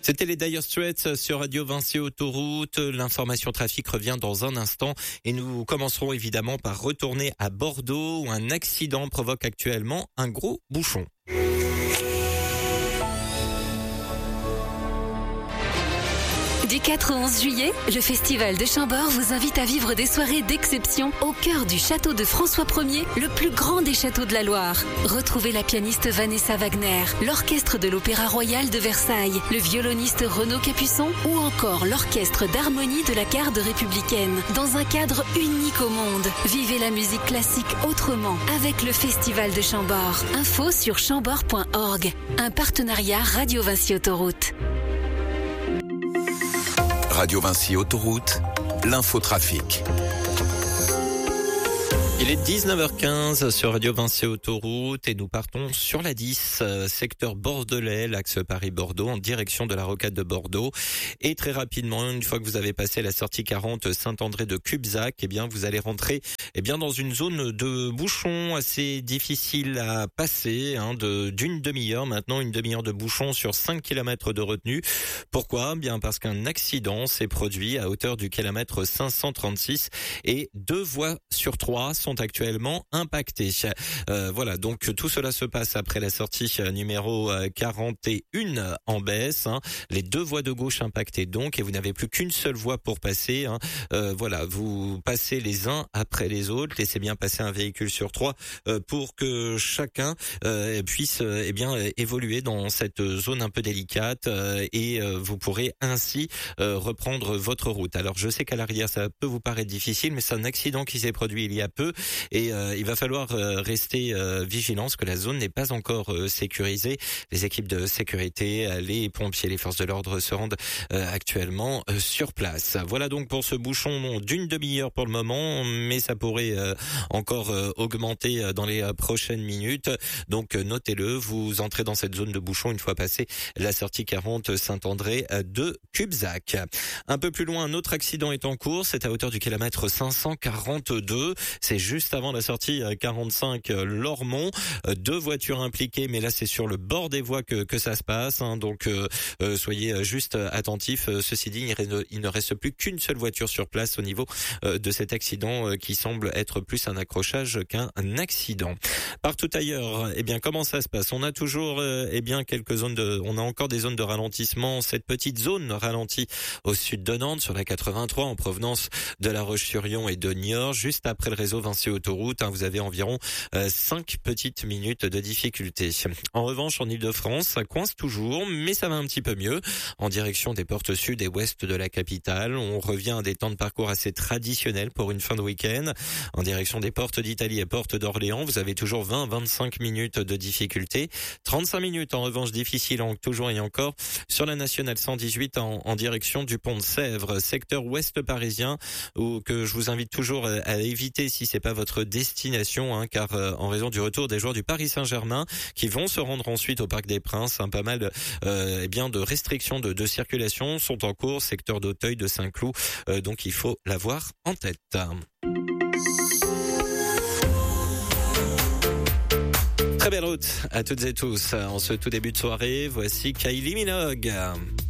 C'était les Dire Straits sur Radio Vinci Autoroute. L'information trafic revient dans un instant et nous commencerons évidemment par retourner à Bordeaux où un accident provoque actuellement un gros bouchon. Du 4 au 11 juillet, le Festival de Chambord vous invite à vivre des soirées d'exception au cœur du château de François Ier, le plus grand des châteaux de la Loire. Retrouvez la pianiste Vanessa Wagner, l'orchestre de l'Opéra Royal de Versailles, le violoniste Renaud Capuçon ou encore l'orchestre d'harmonie de la Garde républicaine. Dans un cadre unique au monde, vivez la musique classique autrement avec le Festival de Chambord. Info sur chambord.org. Un partenariat Radio Vinci Autoroute. Radio Vinci Autoroute, l'infotrafic. Il est 19h15 sur Radio Vinci Autoroute et nous partons sur la 10, secteur bordelais, l'axe Paris-Bordeaux, en direction de la rocade de Bordeaux. Et très rapidement, une fois que vous avez passé la sortie 40 Saint-André de Cubzac, vous allez rentrer dans une zone de bouchons assez difficile à passer, d'une demi-heure maintenant, une demi-heure de bouchons sur 5 km de retenue. Pourquoi ? Parce qu'un accident s'est produit à hauteur du kilomètre 536 et 2 voies sur 3 sont actuellement impactées. Voilà, donc tout cela se passe après la sortie numéro 41 en baisse. Les 2 voies de gauche impactées donc, et vous n'avez plus qu'une seule voie pour passer. Voilà, vous passez les uns après les autres. Laissez bien passer un véhicule sur 3 pour que chacun puisse évoluer dans cette zone un peu délicate et vous pourrez ainsi reprendre votre route. Alors je sais qu'à l'arrière ça peut vous paraître difficile, mais c'est un accident qui s'est produit il y a peu et il va falloir rester vigilant parce que la zone n'est pas encore sécurisée. Les équipes de sécurité, les pompiers, les forces de l'ordre se rendent actuellement sur place. Voilà donc pour ce bouchon d'une demi-heure pour le moment, mais ça pourrait encore augmenter dans les prochaines minutes. Donc notez-le, vous entrez dans cette zone de bouchon une fois passé la sortie 40 Saint-André de Cubzac. Un peu plus loin, un autre accident est en cours, c'est à hauteur du kilomètre 542. C'est juste avant la sortie 45 Lormont. 2 voitures impliquées, mais là c'est sur le bord des voies que ça se passe. Donc soyez juste attentifs. Ceci dit, il ne reste plus qu'une seule voiture sur place au niveau de cet accident qui semble être plus un accrochage qu'un accident. Partout ailleurs, comment ça se passe ? On a toujours on a encore des zones de ralentissement. Cette petite zone ralentie au sud de Nantes sur la 83 en provenance de La Roche-sur-Yon et de Niort, juste après le réseau Vinci Autoroute. Vous avez environ 5 petites minutes de difficulté. En revanche, en Ile-de-France, ça coince toujours, mais ça va un petit peu mieux. En direction des portes sud et ouest de la capitale, on revient à des temps de parcours assez traditionnels pour une fin de week-end. En direction des portes d'Italie et portes d'Orléans, vous avez toujours 20-25 minutes de difficulté. 35 minutes en revanche difficiles toujours et encore sur la nationale 118 en direction du pont de Sèvres, secteur ouest parisien, où que je vous invite toujours à éviter si c'est pas votre destination, car en raison du retour des joueurs du Paris Saint-Germain qui vont se rendre ensuite au Parc des Princes, pas mal de restrictions de circulation sont en cours, secteur d'Auteuil, de Saint-Cloud, donc il faut l'avoir en tête. Très belle route à toutes et tous. En ce tout début de soirée, voici Kylie Minogue.